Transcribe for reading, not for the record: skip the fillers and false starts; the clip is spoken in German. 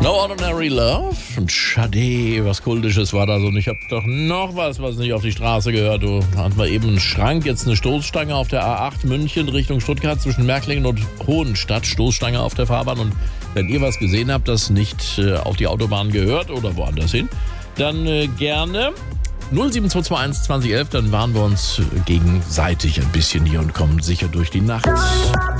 No Ordinary Love und Sade, was Kultisches war das. Und ich habe doch noch was nicht auf die Straße gehört. Da hatten wir eben einen Schrank, jetzt eine Stoßstange auf der A8 München Richtung Stuttgart zwischen Märklingen und Hohenstadt. Stoßstange auf der Fahrbahn. Und wenn ihr was gesehen habt, das nicht auf die Autobahn gehört oder woanders hin, dann gerne 07221 2011, dann waren wir uns gegenseitig ein bisschen hier und kommen sicher durch die Nacht.